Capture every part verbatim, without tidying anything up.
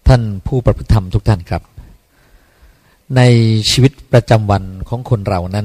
ท่านผู้ประพฤติธรรมทุกท่านครับในชีวิตประจำวันของคนเรานั้น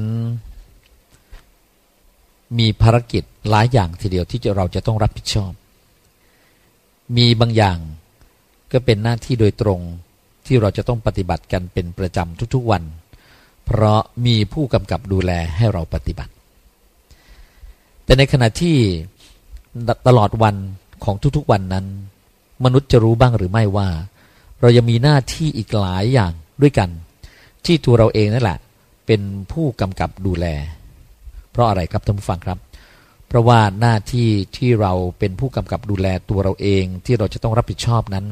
มีภารกิจหลายอย่างทีเดียวที่เราจะต้องรับผิดชอบมีบางอย่างก็เป็นหน้าที่โดยตรงที่เราจะต้องปฏิบัติกันเป็นประจำทุกๆวันเพราะมีผู้กำกับดูแลให้เราปฏิบัติแต่ในขณะที่ตลอดวันของทุกๆวันนั้นมนุษย์จะรู้บ้างหรือไม่ว่าเรายังมีหน้าที่อีกหลายอย่างด้วยกันที่ตัวเราเองนั่นแหละเป็นผู้กำกับดูแลเพราะอะไรครับท่านผู้ฟังครับเพราะว่าหน้าที่ที่เราเป็นผู้กำกับดูแลตัวเราเองที่เราจะต้องรับผิดชอบนั้น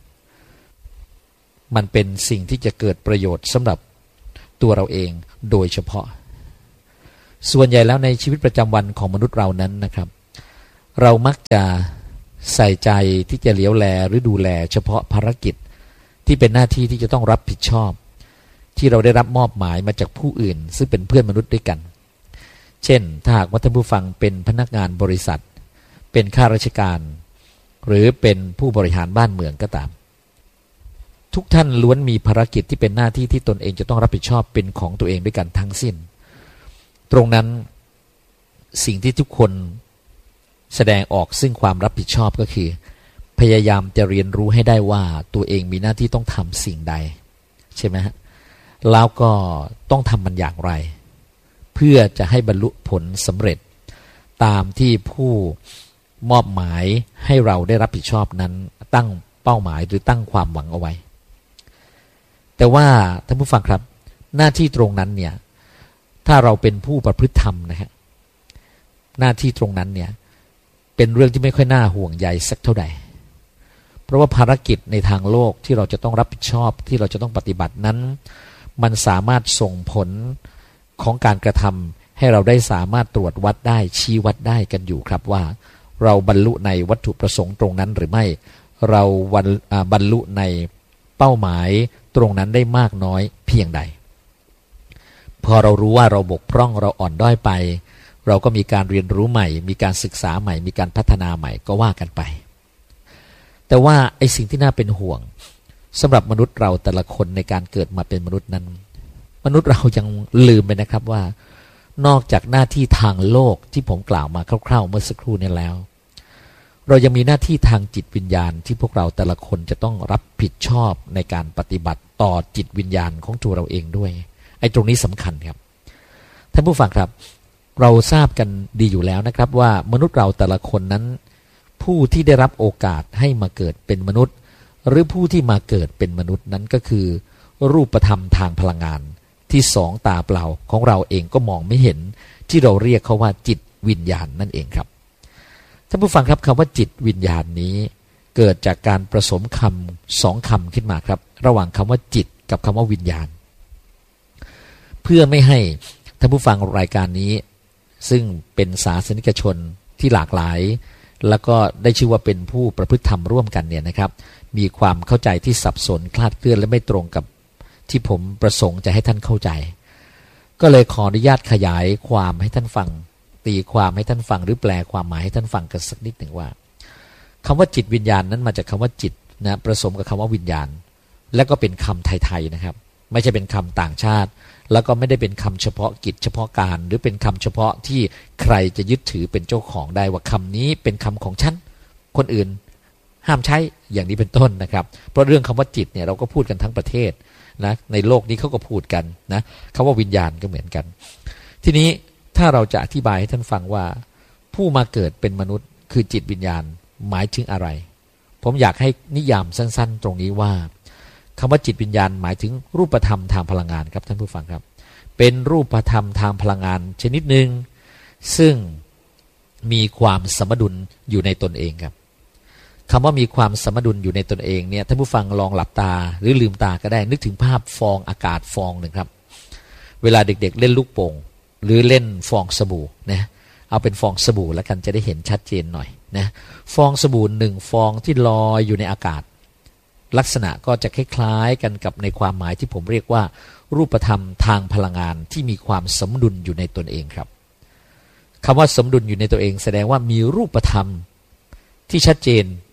มันเป็นสิ่งที่จะเกิดประโยชน์สำหรับตัวเราเองโดยเฉพาะส่วนใหญ่แล้วในชีวิตประจำวันของมนุษย์เรานั้นนะครับเรามักจะใส่ใจที่จะเลี้ยวแลหรือดูแลเฉพาะภารกิจที่เป็นหน้าที่ที่จะต้องรับผิดชอบที่เราได้รับมอบหมายมาจากผู้อื่นซึ่งเป็นเพื่อนมนุษย์ด้วยกันเช่นถ้าหากว่าท่านผู้ฟังเป็นพนักงานบริษัทเป็นข้าราชการหรือเป็นผู้บริหารบ้านเมืองก็ตามทุกท่านล้วนมีภารกิจที่เป็นหน้าที่ที่ตนเองจะต้องรับผิดชอบเป็นของตัวเองด้วยกันทั้งสิ้นตรงนั้นสิ่งที่ทุกคนแสดงออกซึ่งความรับผิดชอบก็คือพยายามจะเรียนรู้ให้ได้ว่าตัวเองมีหน้าที่ต้องทำสิ่งใดใช่ไหมฮะแล้วก็ต้องทำมันอย่างไรเพื่อจะให้บรรลุผลสำเร็จตามที่ผู้มอบหมายให้เราได้รับผิดชอบนั้นตั้งเป้าหมายหรือตั้งความหวังเอาไว้แต่ว่าท่านผู้ฟังครับหน้าที่ตรงนั้นเนี่ยถ้าเราเป็นผู้ประพฤติธรรมนะฮะหน้าที่ตรงนั้นเนี่ยเป็นเรื่องที่ไม่ค่อยน่าห่วงใยสักเท่าใดเพราะว่าภารกิจในทางโลกที่เราจะต้องรับผิดชอบที่เราจะต้องปฏิบัตินั้นมันสามารถส่งผลของการกระทำให้เราได้สามารถตรวจวัดได้ชี้วัดได้กันอยู่ครับว่าเราบรรลุในวัตถุประสงค์ตรงนั้นหรือไม่เราวันบรรลุในเป้าหมายตรงนั้นได้มากน้อยเพียงใดพอเรารู้ว่าเราบกพร่องเราอ่อนด้อยไปเราก็มีการเรียนรู้ใหม่มีการศึกษาใหม่มีการพัฒนาใหม่ก็ว่ากันไปแต่ว่าไอ้สิ่งที่น่าเป็นห่วงสำหรับมนุษย์เราแต่ละคนในการเกิดมาเป็นมนุษย์นั้นมนุษย์เรายังลืมไปนะครับว่านอกจากหน้าที่ทางโลกที่ผมกล่าวมาคร่าวๆเมื่อสักครู่นี้แล้วเรายังมีหน้าที่ทางจิตวิญญาณที่พวกเราแต่ละคนจะต้องรับผิดชอบในการปฏิบัติต่อจิตวิญญาณของตัวเราเองด้วยไอ้ตรงนี้สำคัญครับท่านผู้ฟังครับเราทราบกันดีอยู่แล้วนะครับว่ามนุษย์เราแต่ละคนนั้นผู้ที่ได้รับโอกาสให้มาเกิดเป็นมนุษย์หรือผู้ที่มาเกิดเป็นมนุษย์นั้นก็คือรูปธรรมทางพลังงานที่สองตาเปล่าของเราเองก็มองไม่เห็นที่เราเรียกเขาว่าจิตวิญญาณนั่นเองครับท่านผู้ฟังครับคำว่าจิตวิญญาณนี้เกิดจากการผสมคำสองคำขึ้นมาครับระหว่างคำว่าจิตกับคำว่าวิญญาณเพื่อไม่ให้ท่านผู้ฟังรายการนี้ซึ่งเป็นศาสนิกชนที่หลากหลายแล้วก็ได้ชื่อว่าเป็นผู้ประพฤติธรรมร่วมกันเนี่ยนะครับมีความเข้าใจที่สับสนคลาดเคลื่อนและไม่ตรงกับที่ผมประสงค์จะให้ท่านเข้าใจก็เลยขออนุญาตขยายความให้ท่านฟังตีความให้ท่านฟังหรือแปลความหมายให้ท่านฟังกันสักนิดหนึ่งว่าคำว่าจิตวิญญาณนั้นมาจากคำว่าจิตนะผสมกับคำว่าวิญญาณและก็เป็นคำไทยๆนะครับไม่ใช่เป็นคำต่างชาติแล้วก็ไม่ได้เป็นคำเฉพาะกิจเฉพาะการหรือเป็นคำเฉพาะที่ใครจะยึดถือเป็นเจ้าของได้ว่าคำนี้เป็นคำของฉันคนอื่นห้ามใช้อย่างนี้เป็นต้นนะครับเพราะเรื่องคำว่าจิตเนี่ยเราก็พูดกันทั้งประเทศนะในโลกนี้เขาก็พูดกันนะคำว่าวิญญาณก็เหมือนกันทีนี้ถ้าเราจะอธิบายให้ท่านฟังว่าผู้มาเกิดเป็นมนุษย์คือจิตวิญญาณหมายถึงอะไรผมอยากให้นิยามสั้นๆตรงนี้ว่าคำว่าจิตวิญญาณหมายถึงรูปธรรมทางพลังงานครับท่านผู้ฟังครับเป็นรูปธรรมทางพลังงานชนิดหนึ่งซึ่งมีความสมดุลอยู่ในตนเองครับคำว่ามีความสมดุลอยู่ในตนเองเนี่ยท่านผู้ฟังลองหลับตาหรือลืมตาก็ได้นึกถึงภาพฟองอากาศฟองหนึ่งครับเวลาเด็กๆเล่นลูกโป่งหรือเล่นฟองสบู่นะเอาเป็นฟองสบู่แล้วกันจะได้เห็นชัดเจนหน่อยนะฟองสบู่หนึ่งฟองที่ลอยอยู่ในอากาศลักษณะก็จะคล้ายๆกันกับในความหมายที่ผมเรียกว่ารูปธรรมทางพลังงานที่มีความสมดุลอยู่ในตนเองครับคำว่าสมดุลอยู่ในตัวเองแสดงว่ามีรูปธรรมที่ชัดเจน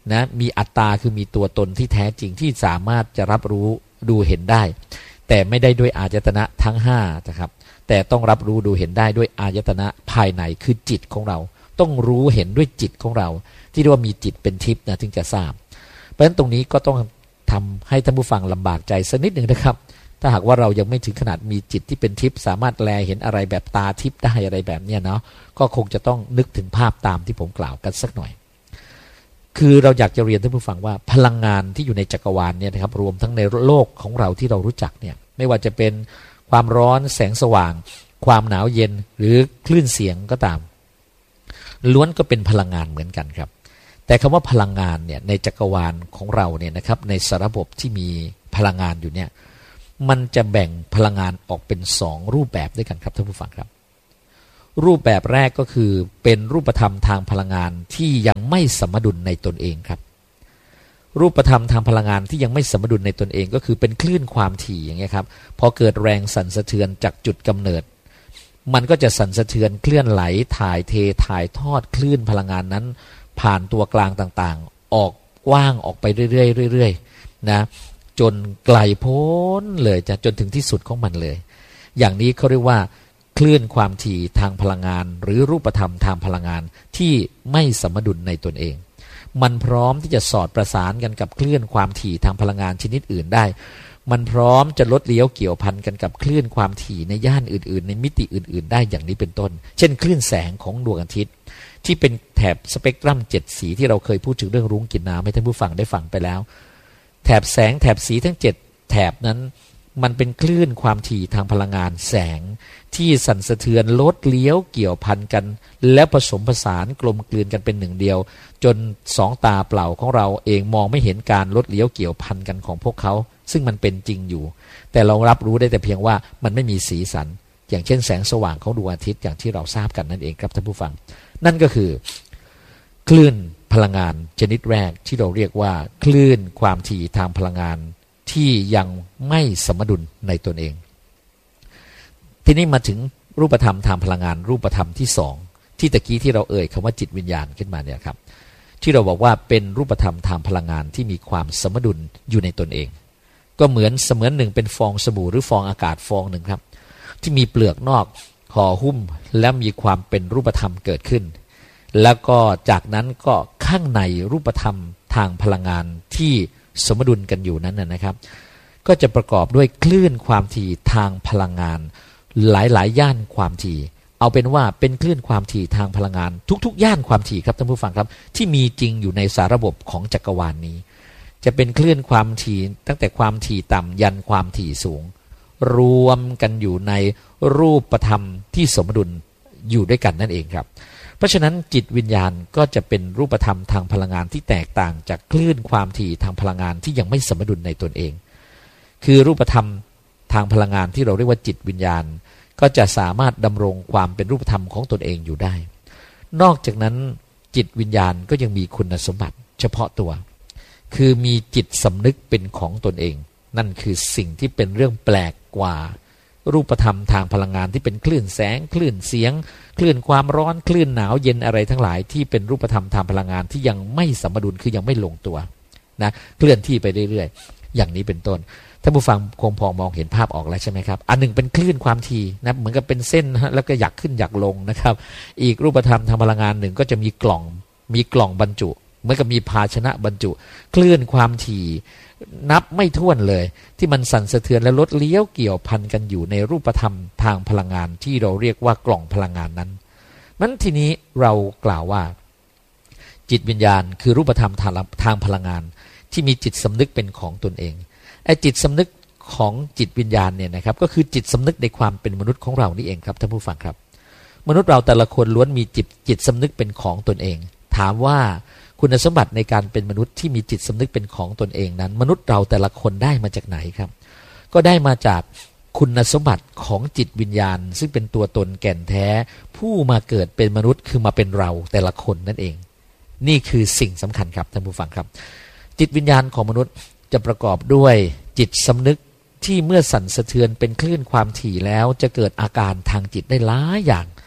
นะมีอัตตาคือมีตัวตนที่แท้จริงที่สามารถจะรับรู้ดูเห็นได้แต่ไม่ได้ด้วยอายตนะทั้งห้านะครับแต่ต้องรับรู้ดูเห็นได้ด้วยอายตนะภายในคือจิตของเราต้องรู้เห็นด้วยจิตของเราที่เรียกว่ามีจิตเป็นทิพย์นะถึงจะทราบเพราะฉะนั้นตรงนี้ก็ต้องทำให้ท่านผู้ฟังลำบากใจสักนิดหนึ่งนะครับถ้าหากว่าเรายังไม่ถึงขนาดมีจิตที่เป็นทิพย์สามารถแลเห็นอะไรแบบตาทิพย์ได้อะไรแบบนี้เนาะก็คงจะต้องนึกถึงภาพตามที่ผมกล่าวกันสักหน่อยคือเราอยากจะเรียนท่านผู้ฟังว่าพลังงานที่อยู่ในจักรวาลเนี่ยนะครับรวมทั้งในโลกของเราที่เรารู้จักเนี่ยไม่ว่าจะเป็นความร้อนแสงสว่างความหนาวเย็นหรือคลื่นเสียงก็ตามล้วนก็เป็นพลังงานเหมือนกันครับแต่คำว่าพลังงานเนี่ยในจักรวาลของเราเนี่ยนะครับในสารระบบที่มีพลังงานอยู่เนี่ยมันจะแบ่งพลังงานออกเป็นสองรูปแบบด้วยกันครับท่านผู้ฟังครับรูปแบบแรกก็คือเป็นรูปธรรมทางพลังงานที่ยังไม่สมดุลในตนเองครับรูปธรรมทางพลังงานที่ยังไม่สมดุลในตนเองก็คือเป็นคลื่นความถี่อย่างเงี้ยครับพอเกิดแรงสั่นสะเทือนจากจุดกำเนิดมันก็จะสั่นสะเทือนเคลื่อนไหลถ่ายเทถ่ายทอดคลื่นพลังงานนั้นผ่านตัวกลางต่างๆออกกว้างออกไปเรื่อยๆเรื่อยๆนะจนไกลโพ้นเลยจะจนถึงที่สุดของมันเลยอย่างนี้เขาเรียกว่าคลื่นความถี่ทางพลังงานหรือรูปธรรมทางพลังงานที่ไม่สมดุลในตนเองมันพร้อมที่จะสอดประสานกันกับคลื่นความถี่ทางพลังงานชนิดอื่นได้มันพร้อมจะลดเลี้ยวเกี่ยวพันกันกับคลื่นความถี่ในย่านอื่นๆในมิติอื่นๆได้อย่างนี้เป็นต้นเช่นคลื่นแสงของดวงอาทิตย์ที่เป็นแถบสเปกตรัมเจ็ดสีที่เราเคยพูดถึงเรื่องรุ้งกินน้ำให้ท่านผู้ฟังได้ฟังไปแล้วแถบแสงแถบสีทั้งเจ็ดแถบนั้นมันเป็นคลื่นความถี่ทางพลังงานแสงที่สั่นสะเทือนลดเลี้ยวเกี่ยวพันกันและผสมผสานกลมกลืนกันเป็นหนึ่งเดียวจนสองตาเปล่าของเราเองมองไม่เห็นการลดเลี้ยวเกี่ยวพันกันของพวกเขาซึ่งมันเป็นจริงอยู่แต่เรารับรู้ได้แต่เพียงว่ามันไม่มีสีสันอย่างเช่นแสงสว่างของดวงอาทิตย์อย่างที่เราทราบกันนั่นเองครับท่านผู้ฟังนั่นก็คือคลื่นพลังงานชนิดแรกที่เราเรียกว่าคลื่นความถี่ทางพลังงานที่ยังไม่สมดุลในตนเองทีนี้มาถึงรูปธรรมทางพลังงานรูปธรรมที่สองที่ตะกี้ที่เราเอ่ยคำว่าจิตวิญญาณขึ้นมาเนี่ยครับที่เราบอกว่าเป็นรูปธรรมทางพลังงานที่มีความสมดุลอยู่ในตนเองก็เหมือนเสมือนหนึ่งเป็นฟองสบู่หรือฟองอากาศฟองหนึ่งครับที่มีเปลือกนอกห่อหุ้มและมีความเป็นรูปธรรมเกิดขึ้นแล้วก็จากนั้นก็ข้างในรูปธรรมทางพลังงานที่สมดุลกันอยู่นั้นนะครับก็จะประกอบด้วยคลื่นความถี่ทางพลังงานหลายๆย่านความถี่เอาเป็นว่าเป็นคลื่นความถี่ทางพลังงานทุกๆย่านความถี่ครับท่านผู้ฟังครับที่มีจริงอยู่ในสารระบบของจักรวาลนี้จะเป็นคลื่นความถี่ตั้งแต่ความถี่ต่ำยันความถี่สูงรวมกันอยู่ในรูปธรรมที่สมดุลอยู่ด้วยกันนั่นเองครับเพราะฉะนั้นจิตวิญญาณก็จะเป็นรูปธรรมทางพลังงานที่แตกต่างจากคลื่นความถี่ทางพลังงานที่ยังไม่สมดุลในตนเองคือรูปธรรมทางพลังงานที่เราเรียกว่าจิตวิญญาณก็จะสามารถดำรงความเป็นรูปธรรมของตนเองอยู่ได้นอกจากนั้นจิตวิญญาณก็ยังมีคุณสมบัติเฉพาะตัวคือมีจิตสำนึกเป็นของตนเองนั่นคือสิ่งที่เป็นเรื่องแปลกกว่ารูปธรรมทางพลังงานที่เป็นคลื่นแสงคลื่นเสียงคลื่นความร้อนคลื่นหนาวเย็นอะไรทั้งหลายที่เป็นรูปธรรมทางพลังงานที่ยังไม่สมดุลคือยังไม่ลงตัวนะเคลื่อนที่ไปเรื่อยๆอย่างนี้เป็นต้นท่านผู้ฟังคงพอมองเห็นภาพออกแล้วใช่ไหมครับอันหนึ่งเป็นคลื่นความถี่นะเหมือนกับเป็นเส้นแล้วก็อยากขึ้นอยากลงนะครับอีกรูปธรรมทางพลังงานหนึ่งก็จะมีกล่องมีกล่องบรรจุเหมือนกับมีภาชนะบรรจุคลื่นความถี่นับไม่ถ้วนเลยที่มันสั่นสะเทือนและลดเลี้ยวเกี่ยวพันกันอยู่ในรูปธรรมทางพลังงานที่เราเรียกว่ากล่องพลังงานนั้นนั้นทีนี้เรากล่าวว่าจิตวิญญาณคือรูปธรรมทางทางพลังงานที่มีจิตสำนึกเป็นของตนเองไอ้จิตสำนึกของจิตวิญญาณเนี่ยนะครับก็คือจิตสำนึกในความเป็นมนุษย์ของเรานี่เองครับท่านผู้ฟังครับมนุษย์เราแต่ละคนล้วนมีจิตจิตสำนึกเป็นของตนเองถามว่าคุณสมบัติในการเป็นมนุษย์ที่มีจิตสำนึกเป็นของตนเองนั้นมนุษย์เราแต่ละคนได้มาจากไหนครับก็ได้มาจากคุณสมบัติของจิตวิญญาณซึ่งเป็นตัวตนแก่นแท้ผู้มาเกิดเป็นมนุษย์คือมาเป็นเราแต่ละคนนั่นเองนี่คือสิ่งสำคัญครับท่านผู้ฟังครับจิตวิญญาณของมนุษย์จะประกอบด้วยจิตสำนึกที่เมื่อสั่นสะเทือนเป็นคลื่นความถี่แล้วจะเกิดอาการทางจิตได้หลายอย่าง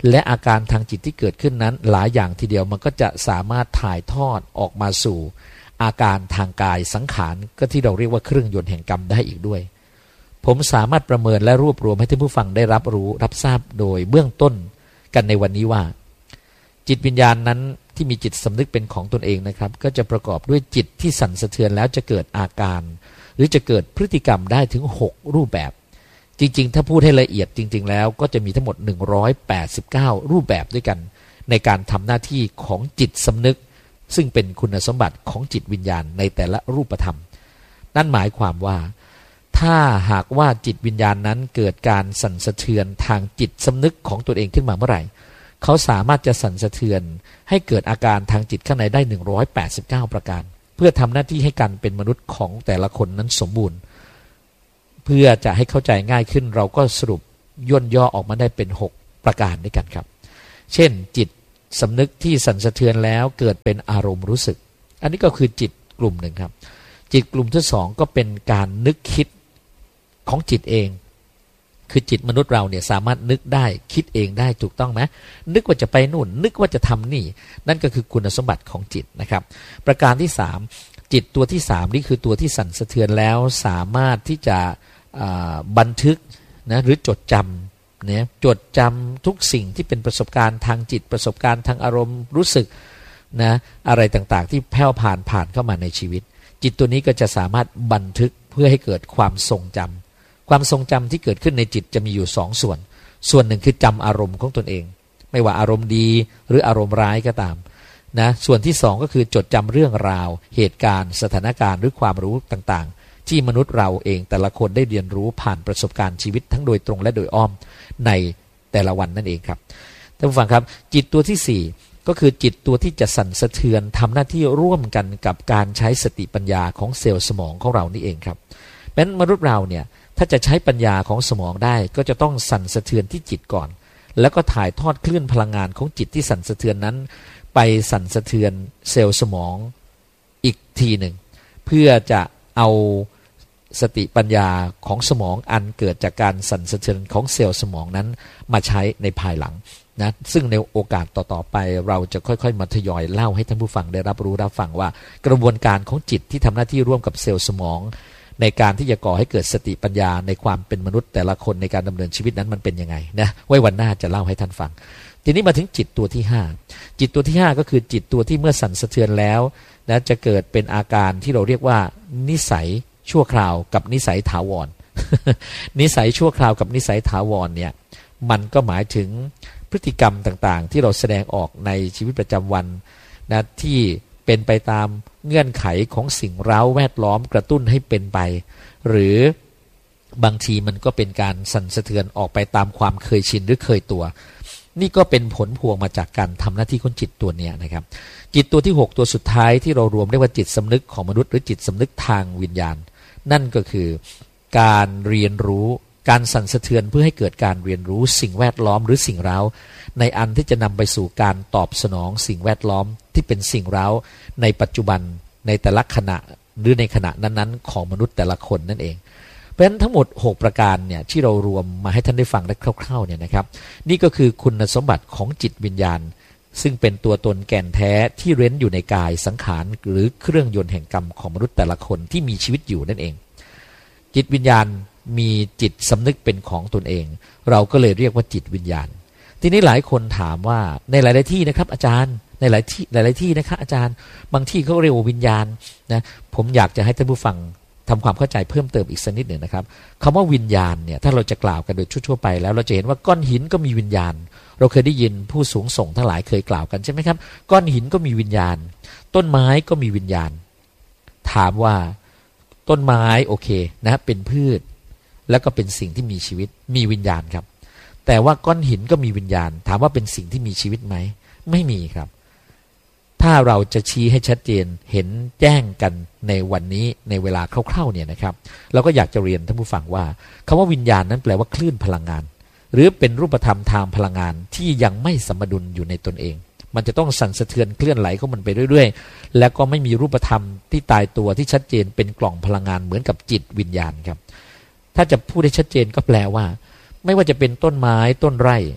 และอาการทางจิตที่เกิดขึ้นนั้นหลายอย่างทีเดียวมันก็จะสามารถถ่ายทอดออกมาสู่อาการทางกายสังขารก็ที่เราเรียกว่าเครื่องยนต์แห่งกรรมได้อีกด้วยผมสามารถประเมินและรวบรวมให้ท่านผู้ฟังได้รับรู้รับทราบโดยเบื้องต้นกันในวันนี้ว่าจิตวิญญาณนั้นที่มีจิตสำนึกเป็นของตนเองนะครับก็จะประกอบด้วยจิตที่สั่นสะเทือนแล้วจะเกิดอาการหรือจะเกิดพฤติกรรมได้ถึงหกรูปแบบจริงๆถ้าพูดให้ละเอียดจริงๆแล้วก็จะมีทั้งหมดหนึ่งร้อยแปดสิบเก้ารูปแบบด้วยกันในการทำหน้าที่ของจิตสำนึกซึ่งเป็นคุณสมบัติของจิตวิญญาณในแต่ละรูปธรรมนั่นหมายความว่าถ้าหากว่าจิตวิญญาณนั้นเกิดการสั่นสะเทือนทางจิตสำนึกของตัวเองขึ้นมาเมื่อไหร่เขาสามารถจะสั่นสะเทือนให้เกิดอาการทางจิตข้างในได้หนึ่งร้อยแปดสิบเก้าประการเพื่อทำหน้าที่ให้การเป็นมนุษย์ของแต่ละคนนั้นสมบูรณ์เพื่อจะให้เข้าใจง่ายขึ้นเราก็สรุปย่นย่อออกมาได้เป็นหกประการด้วยกันครับเช่นจิตสำนึกที่สั่นสะเทือนแล้วเกิดเป็นอารมณ์รู้สึกอันนี้ก็คือจิตกลุ่มหนึ่งครับจิตกลุ่มที่สองก็เป็นการนึกคิดของจิตเองคือจิตมนุษย์เราเนี่ยสามารถนึกได้คิดเองได้ถูกต้องไหมนึกว่าจะไปนู่นนึกว่าจะทำนี่นั่นก็คือคุณสมบัติของจิตนะครับประการที่สามจิตตัวที่สามนี่คือตัวที่สั่นสะเทือนแล้วสามารถที่จะบันทึกนะหรือจดจำเนี่ยจดจำทุกสิ่งที่เป็นประสบการณ์ทางจิตประสบการณ์ทางอารมณ์รู้สึกนะอะไรต่างๆที่แผ่วผ่านผ่านเข้ามาในชีวิตจิตตัวนี้ก็จะสามารถบันทึกเพื่อให้เกิดความทรงจำความทรงจำที่เกิดขึ้นในจิตจะมีอยู่สองส่วนส่วนหนึ่งคือจำอารมณ์ของตนเองไม่ว่าอารมณ์ดีหรืออารมณ์ร้ายก็ตามนะส่วนที่สองก็คือจดจำเรื่องราวเหตุการณ์สถานการณ์หรือความรู้ต่างๆที่มนุษย์เราเองแต่ละคนได้เรียนรู้ผ่านประสบการณ์ชีวิตทั้งโดยตรงและโดยอ้อมในแต่ละวันนั่นเองครับท่านผู้ฟังครับจิตตัวที่สี่ก็คือจิตตัวที่จะสั่นสะเทือนทำหน้าที่ร่วมกันกับการใช้สติปัญญาของเซลล์สมองของเรานี่เองครับเพราะฉะนั้นมนุษย์เราเนี่ยถ้าจะใช้ปัญญาของสมองได้ก็จะต้องสั่นสะเทือนที่จิตก่อนแล้วก็ถ่ายทอดคลื่นพลังงานของจิตที่สั่นสะเทือนนั้นไปสั่นสะเทือนเซลล์สมองอีกทีหนึ่งเพื่อจะเอาสติปัญญาของสมองอันเกิดจากการสั่นสะเทือนของเซลล์สมองนั้นมาใช้ในภายหลังนะซึ่งในโอกาสต่อๆไปเราจะค่อยๆมาทยอยเล่าให้ท่านผู้ฟังได้รับรู้รับฟังว่ากระบวนการของจิตที่ทำหน้าที่ร่วมกับเซลล์สมองในการที่จะก่อให้เกิดสติปัญญาในความเป็นมนุษย์แต่ละคนในการดำเนินชีวิตนั้นมันเป็นยังไงนะไว้วันหน้าจะเล่าให้ท่านฟังทีนี้มาถึงจิตตัวที่ห้าจิตตัวที่ห้าก็คือจิตตัวที่เมื่อสั่นสะเทือนแล้วนะจะเกิดเป็นอาการที่เราเรียกว่านิสัยชั่วคราวกับนิสัยถาวร นิสัยชั่วคราวกับนิสัยถาวรเนี่ยมันก็หมายถึงพฤติกรรมต่างๆที่เราแสดงออกในชีวิตประจำวันนะที่เป็นไปตามเงื่อนไขของสิ่งเร้าแวดล้อมกระตุ้นให้เป็นไปหรือบางทีมันก็เป็นการสั่นสะเทือนออกไปตามความเคยชินหรือเคยตัวนี่ก็เป็นผลพวงมาจากการทำหน้าที่ของจิตตัวเนี้ยนะครับจิตตัวที่หกตัวสุดท้ายที่เรารวมเรียกว่าจิตสำนึกของมนุษย์หรือจิตสำนึกทางวิญญาณนั่นก็คือการเรียนรู้การสั่นสะเทือนเพื่อให้เกิดการเรียนรู้สิ่งแวดล้อมหรือสิ่งเร้าในอันที่จะนำไปสู่การตอบสนองสิ่งแวดล้อมที่เป็นสิ่งเร้าในปัจจุบันในแต่ละขณะหรือในขณะนั้นๆของมนุษย์แต่ละคนนั่นเองเพราะฉะนั้นทั้งหมดหกประการเนี่ยที่เรารวมมาให้ท่านได้ฟังได้คร่าวๆเนี่ยนะครับนี่ก็คือคุณสมบัติของจิตวิญญาณซึ่งเป็นตัวตนแก่นแท้ที่เร้นอยู่ในกายสังขารหรือเครื่องยนต์แห่งกรรมของมนุษย์แต่ละคนที่มีชีวิตอยู่นั่นเองจิตวิญญาณมีจิตสำนึกเป็นของตนเองเราก็เลยเรียกว่าจิตวิญญาณทีนี้หลายคนถามว่าในหลายๆที่นะครับอาจารย์ในหลายที่หลายๆที่นะครับอาจารย์บางที่เขาเรียกว่าวิญญาณนะผมอยากจะให้ท่านผู้ฟังทำความเข้าใจเพิ่มเติมอีกสักนิดหนึ่งนะครับคำว่าวิญญาณเนี่ยถ้าเราจะกล่าวกันโดยทั่วๆไปแล้วเราจะเห็นว่าก้อนหินก็มีวิญญาณเราเคยได้ยินผู้สูงส่งทั้งหลายเคยกล่าวกันใช่ไหมครับก้อนหินก็มีวิญญาณต้นไม้ก็มีวิญญาณถามว่าต้นไม้โอเคนะเป็นพืชแล้วก็เป็นสิ่งที่มีชีวิตมีวิญญาณครับแต่ว่าก้อนหินก็มีวิญญาณถามว่าเป็นสิ่งที่มีชีวิตไหมไม่มีครับถ้าเราจะชี้ให้ชัดเจนเห็นแจ้งกันในวันนี้ในเวลาคร่าวๆเนี่ยนะครับเราก็อยากจะเรียนท่านผู้ฟังว่าคำว่าวิญญาณนั้นแปลว่าคลื่นพลังงานหรือเป็นรูปธรรมทางพลังงานที่ยังไม่สมดุลอยู่ในตนเองมันจะต้องสั่นสะเทือนเคลื่อนไหลของมันไปเรื่อยๆแล้วก็ไม่มีรูปธรรมที่ตายตัวที่ชัดเจนเป็นกล่องพลังงานเหมือนกับจิตวิญญาณครับถ้าจะพูดให้ชัดเจนก็แปลว่าไม่ว่าจะเป็นต้นไม้ต้นไร่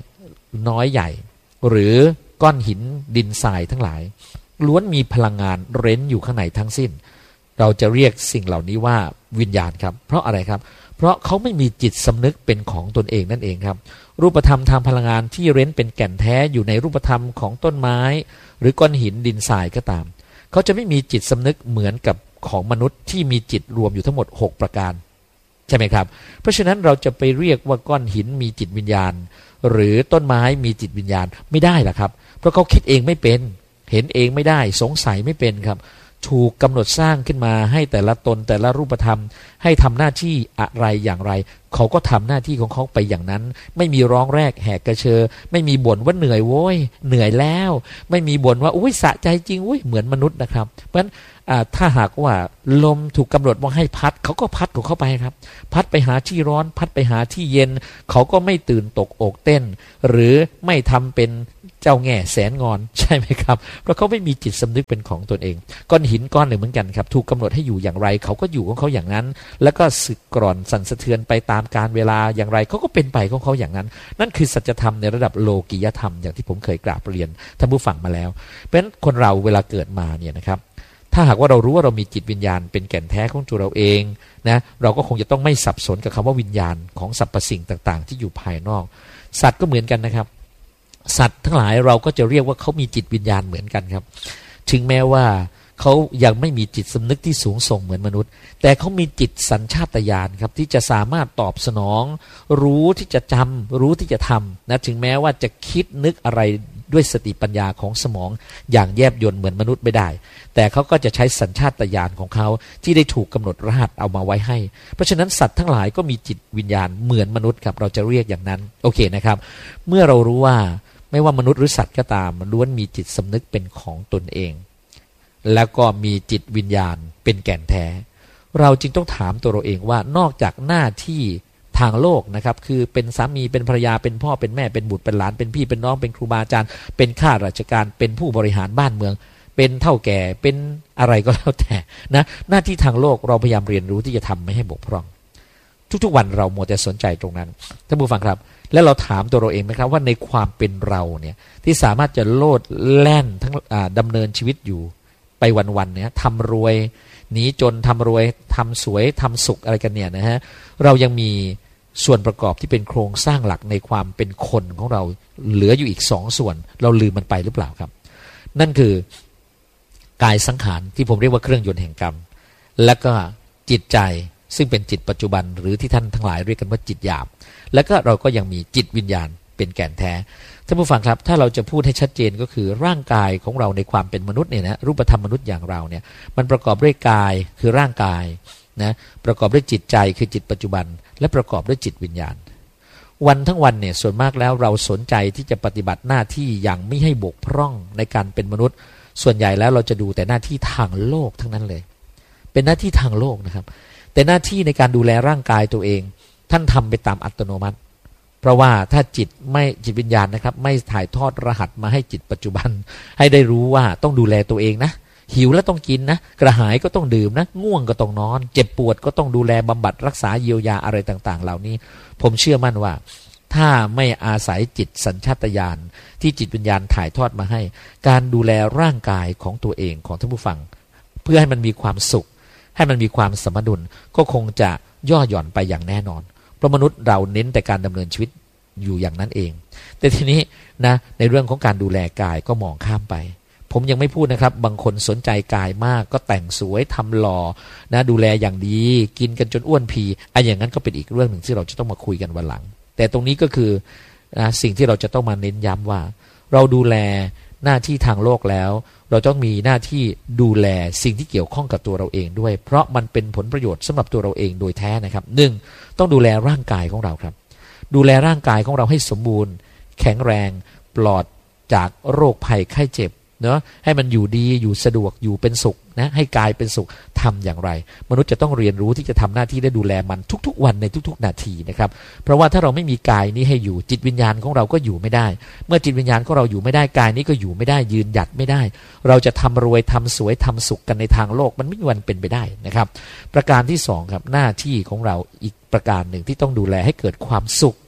น้อยใหญ่หรือก้อนหินดินทรายทั้งหลายล้วนมีพลังงานเร้นอยู่ข้างในทั้งสิ้นเราจะเรียกสิ่งเหล่านี้ว่าวิญญาณครับเพราะอะไรครับเพราะเขาไม่มีจิตสำนึกเป็นของตนเองนั่นเองครับรูปธรรมทางพลังงานที่เร้นเป็นแก่นแท้อยู่ในรูปธรรมของต้นไม้หรือก้อนหินดินทรายก็ตามเขาจะไม่มีจิตสำนึกเหมือนกับของมนุษย์ที่มีจิตรวมอยู่ทั้งหมดหกประการใช่ไหมครับเพราะฉะนั้นเราจะไปเรียกว่าก้อนหินมีจิตวิญญาณหรือต้นไม้มีจิตวิญญาณไม่ได้ล่ะครับเพราะเขาคิดเองไม่เป็นเห็นเองไม่ได้สงสัยไม่เป็นครับถูกกำหนดสร้างขึ้นมาให้แต่ละตนแต่ละรูปธรรมให้ทำหน้าที่อะไรอย่างไรเขาก็ทำหน้าที่ของเขาไปอย่างนั้นไม่มีร้องแรกแหกกระเชอไม่มีบ่นว่าเหนื่อยโว้ยเหนื่อยแล้วไม่มีบ่นว่าอุ้ยสะใจจริงอุ้ยเหมือนมนุษย์นะครับเพราะฉะนั้นถ้าหากว่าลมถูกกำหนดว่าให้พัดเขาก็พัดของเขาไปครับพัดไปหาที่ร้อนพัดไปหาที่เย็นเขาก็ไม่ตื่นตกอกเต้นหรือไม่ทำเป็นเจ้าแง่แสนงอนใช่ไหมครับเพราะเขาไม่มีจิตสำนึกเป็นของตนเองก้อนหินก้อนหนึ่งเหมือนกันครับถูกกำหนดให้อยู่อย่างไรเขาก็อยู่ของเขาอย่างนั้นแล้วก็สึกกร่อนสั่นสะเทือนไปตามกาลเวลาอย่างไรเขาก็เป็นไปของเขาอย่างนั้นนั่นคือสัจธรรมในระดับโลกิยธรรมอย่างที่ผมเคยกราบเรียนท่านผู้ฟังมาแล้วเพราะฉะนั้นคนเราเวลาเกิดมาเนี่ยนะครับถ้าหากว่าเรารู้ว่าเรามีจิตวิญญาณเป็นแก่นแท้ของตัวเราเองนะเราก็คงจะต้องไม่สับสนกับคำว่าวิญญาณของสรรพสิ่งต่างๆที่อยู่ภายนอกสัตว์ก็เหมือนกันนะครับสัตว์ทั้งหลายเราก็จะเรียกว่าเขามีจิตวิญญาณเหมือนกันครับถึงแม้ว่าเขายังไม่มีจิตสำนึกที่สูงส่งเหมือนมนุษย์แต่เขามีจิตสัญชาตญาณครับที่จะสามารถตอบสนองรู้ที่จะจำรู้ที่จะทำนะถึงแม้ว่าจะคิดนึกอะไรด้วยสติปัญญาของสมองอย่างแยบยลเหมือนมนุษย์ไม่ได้แต่เขาก็จะใช้สัญชาตญาณของเขาที่ได้ถูกกำหนดรหัสเอามาไว้ให้เพราะฉะนั้นสัตว์ทั้งหลายก็มีจิตวิญญาณเหมือนมนุษย์ครับเราจะเรียกอย่างนั้นโอเคนะครับเมื่อเรารู้ว่าไม่ว่ามนุษย์หรือสัตว์ก็ตามล้วนมีจิตสำนึกเป็นของตนเองแล้วก็มีจิตวิญญาณเป็นแก่นแท้เราจึงต้องถามตัวเราเองว่านอกจากหน้าที่ทางโลกนะครับคือเป็นสามีเป็นภรรยาเป็นพ่อเป็นแม่เป็นบุตรเป็นหลานเป็นพี่เป็นน้องเป็นครูบาอาจารย์เป็นข้าราชการเป็นผู้บริหารบ้านเมืองเป็นเฒ่าแก่เป็นอะไรก็แล้วแต่นะหน้าที่ทางโลกเราพยายามเรียนรู้ที่จะทำไม่ให้บกพร่องทุกๆวันเรามัวแต่สนใจตรงนั้นท่านผู้ฟังครับแล้วเราถามตัวเราเองไหมครับว่าในความเป็นเราเนี่ยที่สามารถจะโลดแล่นทั้งดำเนินชีวิตอยู่ไปวันๆเนี่ยทำรวยหนีจนทำรวยทำสวยทำสุขอะไรกันเนี่ยนะฮะเรายังมีส่วนประกอบที่เป็นโครงสร้างหลักในความเป็นคนของเราเหลืออยู่อีกสองส่วนเราลืมมันไปหรือเปล่าครับนั่นคือกายสังขารที่ผมเรียกว่าเครื่องยนต์แห่งกรรมและก็จิตใจซึ่งเป็นจิตปัจจุบันหรือที่ท่านทั้งหลายเรียกกันว่าจิตหยาบแล้วก็เราก็ยังมีจิตวิญญาณเป็นแก่นแท้ท่านผู้ฟังครับถ้าเราจะพูดให้ชัดเจนก็คือร่างกายของเราในความเป็นมนุษย์เนี่ยนะรูปธรรมมนุษย์อย่างเราเนี่ยมันประกอบด้วยกายคือร่างกายนะประกอบด้วยจิตใจคือจิตปัจจุบันและประกอบด้วยจิตวิญญาณวันทั้งวันเนี่ยส่วนมากแล้วเราสนใจที่จะปฏิบัติหน้าที่อย่างไม่ให้บกพร่องในการเป็นมนุษย์ส่วนใหญ่แล้วเราจะดูแต่หน้าที่ทางโลกทั้งนั้นเลยเป็นหน้าที่ทางโลกนะครับแต่หน้าที่ในการดูแลร่างกายตัวเองท่านทำไปตามอัตโนมัติเพราะว่าถ้าจิตไม่จิตวิญญาณนะครับไม่ถ่ายทอดรหัสมาให้จิตปัจจุบันให้ได้รู้ว่าต้องดูแลตัวเองนะหิวแล้วต้องกินนะกระหายก็ต้องดื่มนะง่วงก็ต้องนอนเจ็บปวดก็ต้องดูแลบำบัดรักษาเยียวยาอะไรต่างๆเหล่านี้ผมเชื่อมั่นว่าถ้าไม่อาศัยจิตสัญชาตญาณที่จิตวิญญาณถ่ายทอดมาให้การดูแลร่างกายของตัวเองของท่านผู้ฟังเพื่อให้มันมีความสุขให้มันมีความสมดุลก็คงจะย่อหย่อนไปอย่างแน่นอนเพราะมนุษย์เราเน้นแต่การดำเนินชีวิตอยู่อย่างนั้นเองแต่ทีนี้นะในเรื่องของการดูแลกายก็มองข้ามไปผมยังไม่พูดนะครับบางคนสนใจกายมากก็แต่งสวยทำหล่อนะดูแลอย่างดีกินกันจนอ้วนพีอันอย่างนั้นก็เป็นอีกเรื่องหนึ่งที่เราจะต้องมาคุยกันวันหลังแต่ตรงนี้ก็คือนะสิ่งที่เราจะต้องมาเน้นย้ำว่าเราดูแลหน้าที่ทางโลกแล้วเราต้องมีหน้าที่ดูแลสิ่งที่เกี่ยวข้องกับตัวเราเองด้วยเพราะมันเป็นผลประโยชน์สำหรับตัวเราเองโดยแท้นะครับหนึ่งต้องดูแลร่างกายของเราครับดูแลร่างกายของเราให้สมบูรณ์แข็งแรงปลอดจากโรคภัยไข้เจ็บเนาะให้มันอยู่ดีอยู่สะดวกอยู่เป็นสุขนะให้กายเป็นสุขทำอย่างไรมนุษย์จะต้องเรียนรู้ที่จะทำหน้าที่ได้ดูแลมันทุกๆวันในทุกๆนาทีนะครับเพราะว่าถ้าเราไม่มีกายนี้ให้อยู่จิตวิญญาณของเราก็อยู่ไม่ได้เมื่อจิตวิญญาณของเราอยู่ไม่ได้กายนี้ก็อยู่ไม่ได้ยืนหยัดไม่ได้เราจะทำรวยทำสวยทำสุขกันในทางโลกมันไม่มีวันเป็นไปได้นะครับประการที่สองครับหน้าที่ของเราอีกประการหนึ่งที่ต้องดูแลให้เกิดความสุข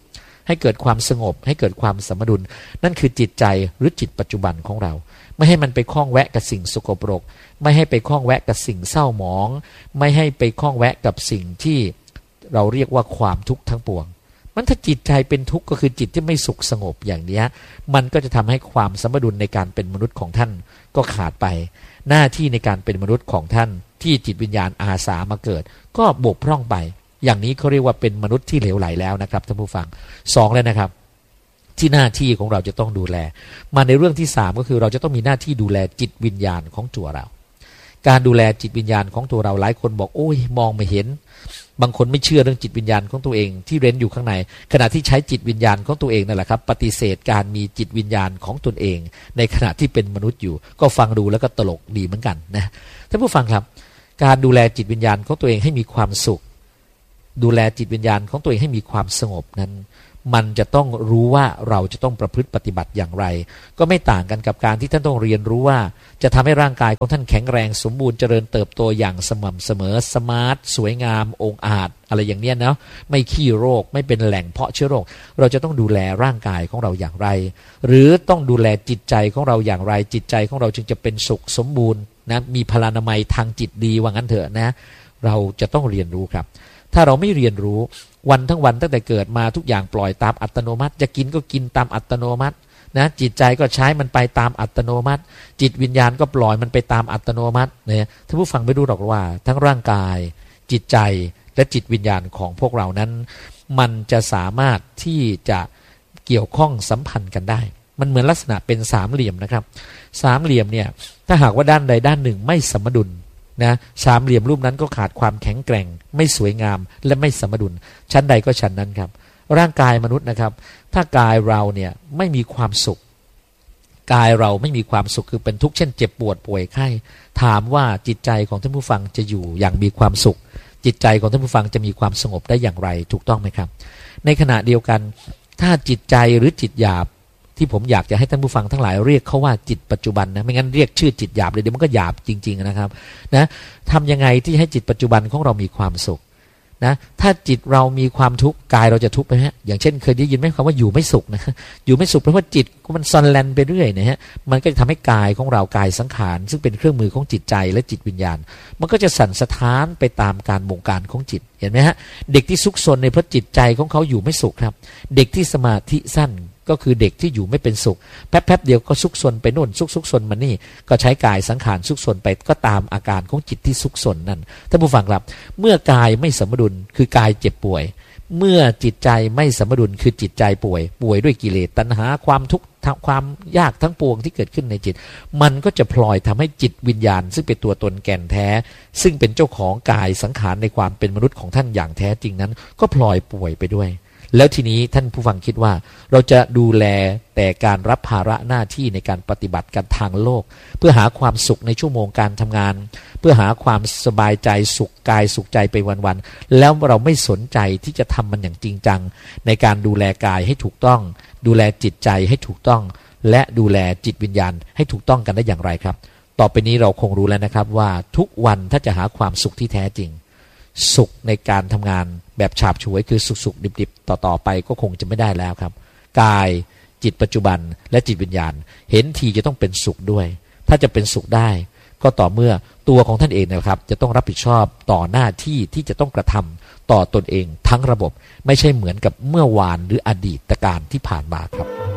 ให้เกิดความสงบให้เกิดความสมดุลนั่นคือจิตใจหรือจิตปัจจุบันของเราไม่ให้มันไปคล้องแวะกับสิ่งสกปรกไม่ให้ไปคล้องแวะกับสิ่งเศร้าหมองไม่ให้ไปคล้องแวะกับสิ่งที่เราเรียกว่าความทุกข์ทั้งปวงมันถ้าจิตใจเป็นทุกข์ก็คือจิตที่ไม่สุขสงบอย่างนี้มันก็จะทำให้ความสมดุลในการเป็นมนุษย์ของท่านก็ขาดไปหน้าที่ในการเป็นมนุษย์ของท่านที่จิตวิญญาณอาสามาเกิดก็บกพร่องไปอย่างนี้เขาเรียกว่าเป็นมนุษย์ที่เหลวไหลแล้วนะครับท่านผู้ฟังสองเลยนะครับที่หน้าที่ของเราจะต้องดูแลมาในเรื่องที่สามก็คือเราจะต้องมีหน้าที่ดูแลจิตวิญญาณของตัวเราการดูแลจิตวิญญาณของตัวเราหลายคนบอกโอ้ยมองไม่เห็นบางคนไม่เชื่อเรื่องจิตวิญญาณของตัวเองที่เร้นอยู่ข้างในขณะที่ใช้จิตวิญญาณของตัวเองนั่นแหละครับปฏิเสธการมีจิตวิญญาณของตนเองในขณะที่เป็นมนุษย์อยู่ก็ฟังดูแล้วก็ตลกดีเหมือนกันนะท่านผู้ฟังครับการดูแลจิตวิญญาณของตัวเองให้มีความสุขดูแลจิตวิญญาณของตัวเองให้มีความสงบนั้นมันจะต้องรู้ว่าเราจะต้องประพฤติปฏิบัติอย่างไรก็ไม่ต่างกันกับการที่ท่านต้องเรียนรู้ว่าจะทำให้ร่างกายของท่านแข็งแรงสมบูรณ์เจริญเติบโตอย่างสม่ำเสมอสมาร์ทสวยงามองอาจอะไรอย่างเนี้ยเนาะไม่ขี้โรคไม่เป็นแหล่งเพาะเชื้อโรคเราจะต้องดูแลร่างกายของเราอย่างไรหรือต้องดูแลจิตใจของเราอย่างไรจิตใจของเราจึงจะเป็นสุขสมบูรณ์นะมีพลานามัยทางจิตดีว่างั้นเถอะนะเราจะต้องเรียนรู้ครับถ้าเราไม่เรียนรู้วันทั้งวันตั้งแต่เกิดมาทุกอย่างปล่อยตามอัตโนมัติจะกินก็กินตามอัตโนมัตินะจิตใจก็ใช้มันไปตามอัตโนมัติจิตวิญญาณก็ปล่อยมันไปตามอัตโนมัติเนี่ยท่านผู้ฟังไม่รู้หรอกว่าทั้งร่างกายจิตใจและจิตวิญญาณของพวกเรานั้นมันจะสามารถที่จะเกี่ยวข้องสัมพันธ์กันได้มันเหมือนลักษณะเป็นสามเหลี่ยมนะครับสามเหลี่ยมเนี่ยถ้าหากว่าด้านใดด้านหนึ่งไม่สมดุลนะสามเหลี่ยมรูปนั้นก็ขาดความแข็งแกร่งไม่สวยงามและไม่สมดุลชั้นใดก็ชั้นนั้นครับร่างกายมนุษย์นะครับถ้ากายเราเนี่ยไม่มีความสุขกายเราไม่มีความสุขคือเป็นทุกข์เช่นเจ็บปวดป่วยไข้ถามว่าจิตใจของท่านผู้ฟังจะอยู่อย่างมีความสุขจิตใจของท่านผู้ฟังจะมีความสงบได้อย่างไรถูกต้องไหมครับในขณะเดียวกันถ้าจิตใจหรือจิตหยาบที่ผมอยากจะให้ท่านผู้ฟังทั้งหลายเรียกเขาว่าจิตปัจจุบันนะไม่งั้นเรียกชื่อจิตหยาบเลยเดี๋ยวมันก็หยาบจริงๆนะครับนะทำยังไงที่ให้จิตปัจจุบันของเรามีความสุขนะถ้าจิตเรามีความทุกข์กายเราจะทุกข์ไหมฮะอย่างเช่นเคยได้ยินไหมคำว่าอยู่ไม่สุขนะอยู่ไม่สุขเพราะว่าจิตมันซอนแลนไปเรื่อยนะฮะมันก็จะทำให้กายของเรากายสังขารซึ่งเป็นเครื่องมือของจิตใจและจิตวิญญาณมันก็จะสั่นสะท้านไปตามการบงการของจิตเห็นไหมฮะเด็กที่ซุกซนในเพราะจิตใจของเขาอยู่ไม่สุขครับเด็กที่สมาธิสั้นก็คือเด็กที่อยู่ไม่เป็นสุขแป๊บๆเดียวก็ซุกซนไปโน่นซุกซุกซนมานี่ก็ใช้กายสังขารซุกซนไปก็ตามอาการของจิตที่ซุกซนนั่นท่านผู้ฟังครับเมื่อกายไม่สมดุลคือกายเจ็บป่วยเมื่อจิตใจไม่สมดุลคือจิตใจป่วยป่วยด้วยกิเลสตัณหาความทุกข์ความยากทั้งปวงที่เกิดขึ้นในจิตมันก็จะพลอยทำให้จิตวิญญาณซึ่งเป็นตัวตนแก่นแท้ซึ่งเป็นเจ้าของกายสังขารในความเป็นมนุษย์ของท่านอย่างแท้จริงนั้นก็พลอยป่วยไปด้วยแล้วทีนี้ท่านผู้ฟังคิดว่าเราจะดูแลแต่การรับภาระหน้าที่ในการปฏิบัติกันทางโลกเพื่อหาความสุขในชั่วโมงการทำงานเพื่อหาความสบายใจสุขกายสุขใจไปวันๆแล้วเราไม่สนใจที่จะทำมันอย่างจริงจังในการดูแลกายให้ถูกต้องดูแลจิตใจให้ถูกต้องและดูแลจิตวิญญาณให้ถูกต้องกันได้อย่างไรครับต่อไปนี้เราคงรู้แล้วนะครับว่าทุกวันถ้าจะหาความสุขที่แท้จริงสุขในการทำงานแบบฉาบฉวยคือสุขๆดิบๆต่อๆไปก็คงจะไม่ได้แล้วครับกายจิตปัจจุบันและจิตวิญญาณเห็นทีจะต้องเป็นสุขด้วยถ้าจะเป็นสุขได้ก็ต่อเมื่อตัวของท่านเองนะครับจะต้องรับผิดชอบต่อหน้าที่ที่จะต้องกระทำต่อตนเองทั้งระบบไม่ใช่เหมือนกับเมื่อวานหรืออดีตการที่ผ่านมาครับ